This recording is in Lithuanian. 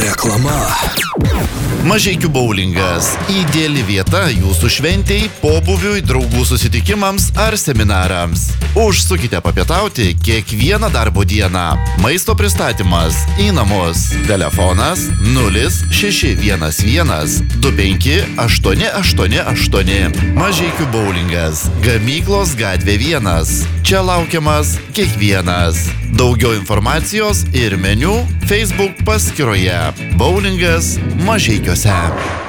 Reklama. Mažeikių boulingas – ideali vieta jūsų šventei, pobūviui, draugų susitikimams ar seminarams. Užsukite papietauti kiekvieną darbo dieną. Maisto pristatymas į namus. Telefonas 0611 25 888. Mažeikių boulingas. Gamyklos gatvė 1. Čia laukiamas kiekvienas. Daugiau informacijos ir meniu Facebook paskyroje. Boulingas Mažeikiuose.